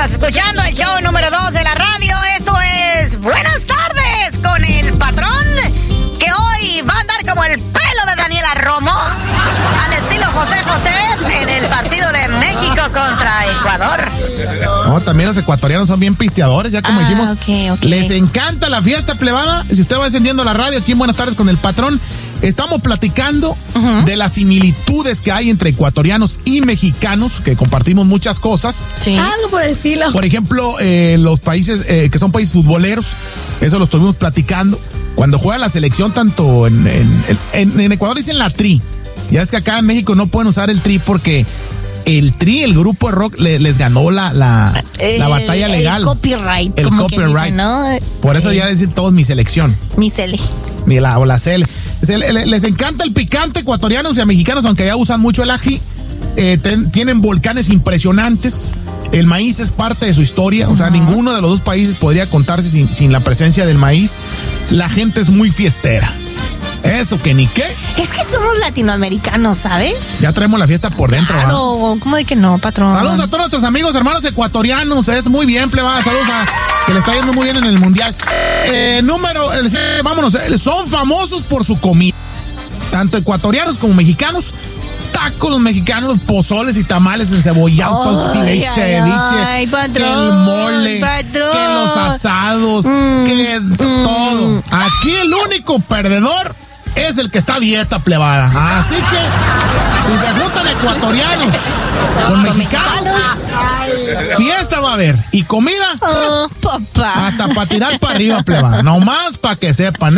Estás escuchando el show número 2 de la radio. Esto es Buenas Tardes con el Patrón, que hoy va a andar como el pelo de Daniela Romo, al estilo José José, en el partido de México contra Ecuador. No, también los ecuatorianos son bien pisteadores, ya como dijimos. Okay. Les encanta la fiesta plebada. Si usted va encendiendo la radio aquí en Buenas Tardes con el Patrón, estamos platicando de las similitudes que hay entre ecuatorianos y mexicanos, que compartimos muchas cosas. Sí. Algo por el estilo. Por ejemplo, los países que son países futboleros, eso lo estuvimos platicando. Cuando juega la selección, tanto en Ecuador dicen la tri. Ya es que acá en México no pueden usar el tri porque el tri, el grupo de rock, les ganó la batalla legal. El copyright. El como copyright. que dicen, ¿no? Por eso ya dicen todos mi selección. Mi cele. O la cele. Les encanta el picante, ecuatorianos y a mexicanos, aunque ya usan mucho el ají. Tienen volcanes impresionantes. El maíz es parte de su historia. O sea, ninguno de los dos países podría contarse sin la presencia del maíz. La gente es muy fiestera. Eso que ni qué. Es que somos latinoamericanos, ¿sabes? Ya traemos la fiesta por dentro. Claro, ¿cómo de que no, patrón? Saludos a todos nuestros amigos, hermanos ecuatorianos. Es muy bien, plebada. Saludos que le está yendo muy bien en el mundial. Vámonos. Son famosos por su comida. Tanto ecuatorianos como mexicanos. Tacos los mexicanos, los pozoles y tamales encebollados, ceviche, patrón, que el mole, patrón, que los asados, que todo. Aquí el único perdedor es el que está a dieta, plebada. Así que si se juntan ecuatorianos con mexicanos, fiesta va a haber. Y comida, papá, hasta para tirar para arriba, plebada. Nomás para que sepan,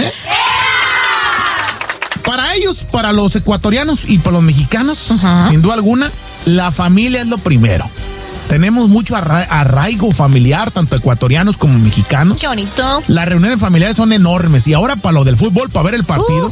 Para ellos, para los ecuatorianos y para los mexicanos, sin duda alguna, la familia es lo primero. Tenemos mucho arraigo familiar, tanto ecuatorianos como mexicanos. Qué bonito. Las reuniones familiares son enormes. Y ahora para lo del fútbol, para ver el partido,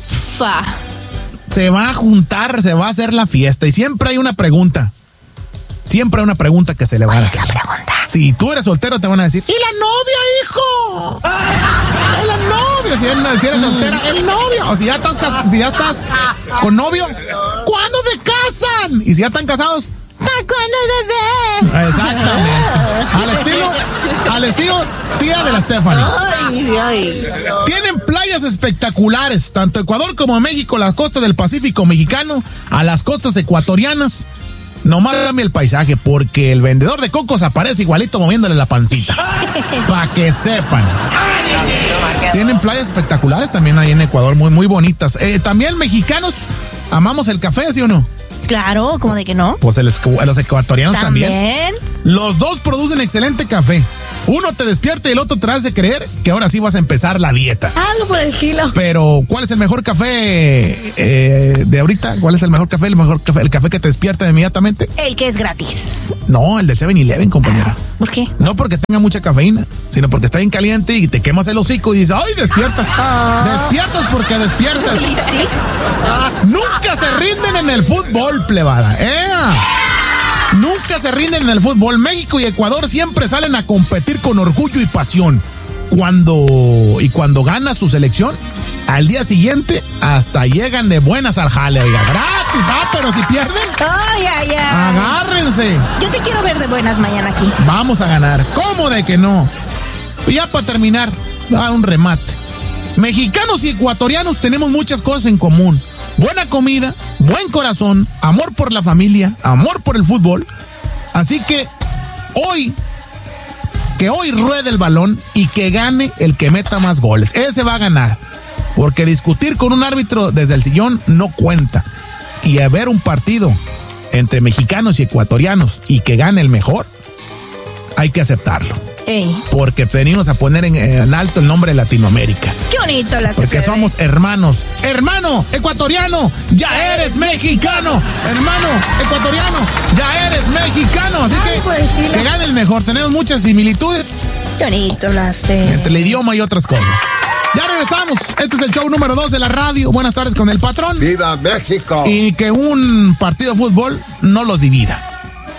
se va a juntar, se va a hacer la fiesta. Y siempre hay una pregunta. Siempre hay una pregunta que se le va a hacer. ¿Cuál es la pregunta? Si tú eres soltero, te van a decir, ¿y la novia, hijo? ¿Y la novia? Si eres soltera, el novio. O si ya estás con novio, ¿cuándo se casan? Y si ya están casados, ¿para cuándo, bebé? Exactamente. Al estilo tía de la Stephanie. Ay. Tienen playas espectaculares, tanto Ecuador como México, las costas del Pacífico mexicano, a las costas ecuatorianas. Nomás cambia el paisaje, porque el vendedor de cocos aparece igualito moviéndole la pancita. Para que sepan. Tienen playas espectaculares también ahí en Ecuador, muy, muy bonitas. También mexicanos amamos el café, ¿sí o no? Claro, ¿cómo de que no? Pues los ecuatorianos también. Los dos producen excelente café. Uno te despierta y el otro te hace creer que ahora sí vas a empezar la dieta. Algo por el estilo. Pero, ¿cuál es el mejor café de ahorita? ¿Cuál es el mejor café? ¿El café que te despierta inmediatamente? El que es gratis. No, el de 7-Eleven, compañera. ¿Por qué? No porque tenga mucha cafeína, sino porque está bien caliente y te quemas el hocico y dices, ¡ay, despiertas! Despiertas porque despiertas. ¿Y sí? Nunca se rinden en el fútbol, plebada. Nunca se rinden en el fútbol. México y Ecuador siempre salen a competir con orgullo y pasión. Cuando gana su selección, al día siguiente hasta llegan de buenas al jale, oiga, gratis, pero si pierden, agárrense. Yo te quiero ver de buenas mañana aquí. Vamos a ganar, ¿cómo de que no? Y ya para terminar, voy a dar un remate. Mexicanos y ecuatorianos tenemos muchas cosas en común. Buena comida, buen corazón, amor por la familia, amor por el fútbol. Así que hoy ruede el balón y que gane el que meta más goles. Ese va a ganar. Porque discutir con un árbitro desde el sillón no cuenta. Y a ver un partido entre mexicanos y ecuatorianos y que gane el mejor, hay que aceptarlo. Porque venimos a poner en alto el nombre de Latinoamérica. Qué bonito la Porque somos hermanos. Hermano ecuatoriano, ya eres mexicano. Hermano ecuatoriano, ya eres mexicano. Así que gane el mejor. Tenemos muchas similitudes. Qué bonito hablaste. Entre el idioma y otras cosas. Ya regresamos. Este es el show número 2 de la radio. Buenas tardes con el Patrón. ¡Viva México! Y que un partido de fútbol no los divida.